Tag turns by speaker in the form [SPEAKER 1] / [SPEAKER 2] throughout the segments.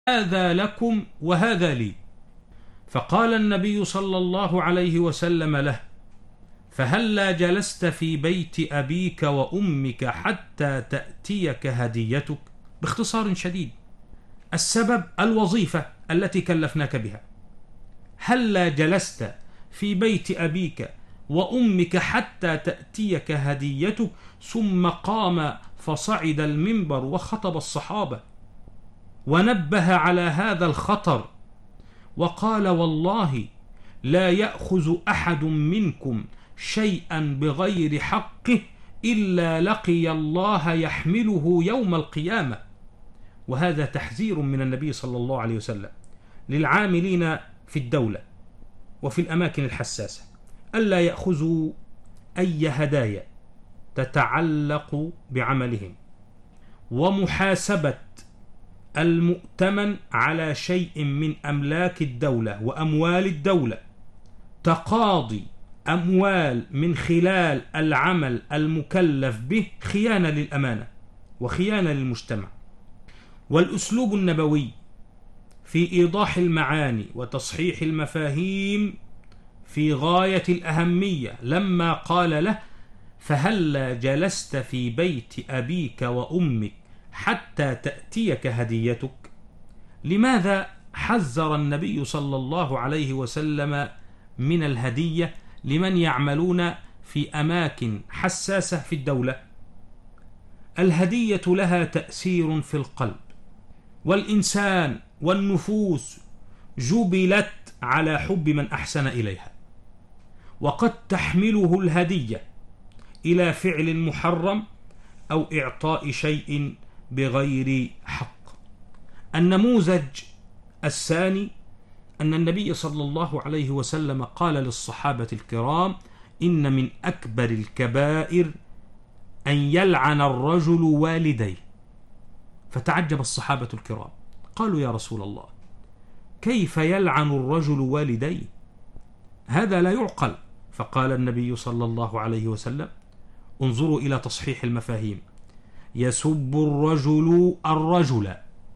[SPEAKER 1] هذا لكم وهذا لي. فقال النبي صلى الله عليه وسلم له: فهلا جلست في بيت أبيك وأمك حتى تأتيك هديتك؟ باختصار شديد، السبب الوظيفة التي كلفناك بها. هلا جلست في بيت أبيك وأمك حتى تأتيك هديتك، ثم قام فصعد المنبر وخطب الصحابة ونبه على هذا الخطر، وقال: والله لا يأخذ أحد منكم شيئا بغير حقه إلا لقي الله يحمله يوم القيامة. وهذا تحذير من النبي صلى الله عليه وسلم للعاملين في الدولة وفي الأماكن الحساسة ألا يأخذوا أي هدايا تتعلق بعملهم، ومحاسبة المؤتمن على شيء من أملاك الدولة وأموال الدولة، تقاضي أموال من خلال العمل المكلف به خيانة للأمانة وخيانة للمجتمع. والأسلوب النبوي في إيضاح المعاني وتصحيح المفاهيم في غاية الأهمية لما قال له: فهلا جلست في بيت أبيك وأمك حتى تأتيك هديتك. لماذا حذر النبي صلى الله عليه وسلم من الهدية لمن يعملون في أماكن حساسة في الدولة؟ الهدية لها تأثير في القلب، والإنسان والنفوس جبلت على حب من أحسن إليها، وقد تحمله الهدية إلى فعل محرم أو إعطاء شيء بغير حق. النموذج الثاني أن النبي صلى الله عليه وسلم قال للصحابة الكرام: إن من أكبر الكبائر أن يلعن الرجل والديه. فتعجب الصحابة الكرام، قالوا: يا رسول الله، كيف يلعن الرجل والديه؟ هذا لا يعقل. فقال النبي صلى الله عليه وسلم: انظروا إلى تصحيح المفاهيم: يسب الرجل الرجل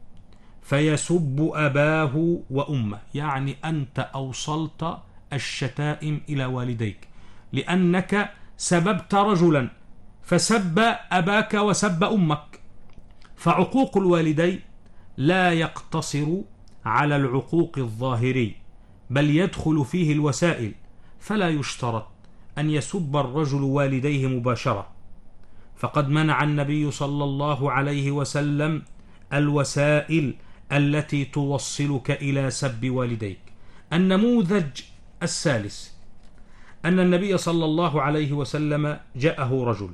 [SPEAKER 1] فيسب أباه وأمه، يعني أنت أوصلت الشتائم إلى والديك لأنك سببت رجلا فسب أباك وسب أمك. فعقوق الوالدين لا يقتصر على العقوق الظاهري، بل يدخل فيه الوسائل، فلا يشترط أن يسب الرجل والديه مباشرة، فقد منع النبي صلى الله عليه وسلم الوسائل التي توصلك إلى سب والديك. النموذج الثالث أن النبي صلى الله عليه وسلم جاءه رجل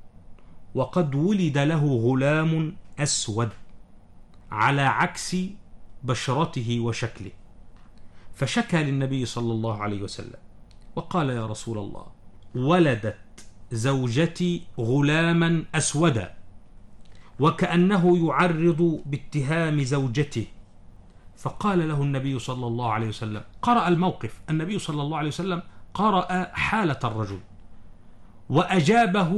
[SPEAKER 1] وقد ولد له غلام أسود على عكس بشرته وشكله، فشكى للنبي صلى الله عليه وسلم وقال: يا رسول الله، ولدت زوجتي غلاما أسودا، وكأنه يعرض باتهام زوجته. فقال له النبي صلى الله عليه وسلم، قرأ الموقف، النبي صلى الله عليه وسلم قرأ حالة الرجل وأجابه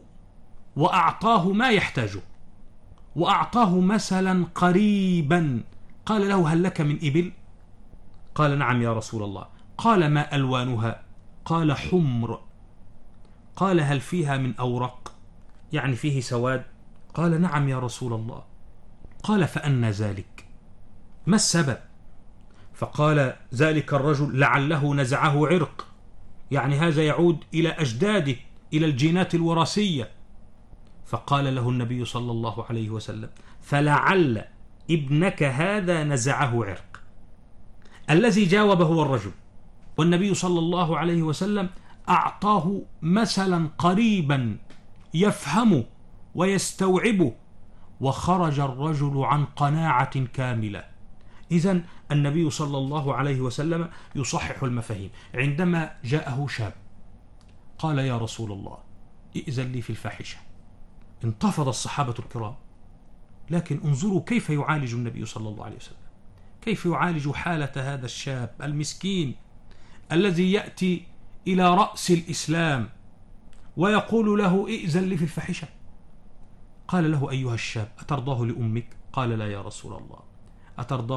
[SPEAKER 1] وأعطاه ما يحتاجه، وأعطاه مثلا قريبا. قال له: هل لك من إبل؟ قال: نعم يا رسول الله. قال: ما ألوانها؟ قال: حمر. قال: هل فيها من أورق؟ يعني فيه سواد؟ قال: نعم يا رسول الله. قال: فأنى ذلك؟ ما السبب؟ فقال ذلك الرجل: لعله نزعه عرق، يعني هذا يعود إلى أجداده، إلى الجينات الوراثية. فقال له النبي صلى الله عليه وسلم: فلعل ابنك هذا نزعه عرق. الذي جاوب هو الرجل، والنبي صلى الله عليه وسلم أعطاه مثلا قريبا يفهمه ويستوعبه، وخرج الرجل عن قناعة كاملة. إذن النبي صلى الله عليه وسلم يصحح المفاهيم. عندما جاءه شاب قال: يا رسول الله، ائذن لي في الفاحشة، انتفض الصحابة الكرام. لكن انظروا كيف يعالج النبي صلى الله عليه وسلم، كيف يعالج حالة هذا الشاب المسكين الذي يأتي إلى رأس الإسلام ويقول له: ائذن لي في الفاحشة. قال له: أيها الشاب، أترضاه لأمك؟ قال: لا يا رسول الله، أترضى